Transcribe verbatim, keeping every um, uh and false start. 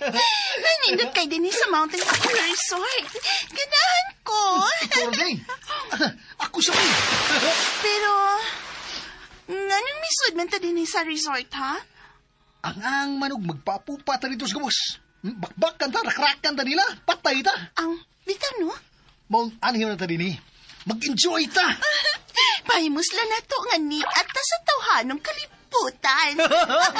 Nanindot kay din sa Mountain Couple Resort. Ganahan ko. Ikaw, Day. Ako siya. Pero, nganong misud man ta din sa resort, ha? Ang ang manog magpapupa ta dito sa gawas. Bakbakan ta, rakrakan ta nila. Patay ta. Ang, bitaw no? Mong anhin na ta din eh. Mag-enjoy ta. Pahimusla na to nga ni at ta sa tawhanong kalibutan.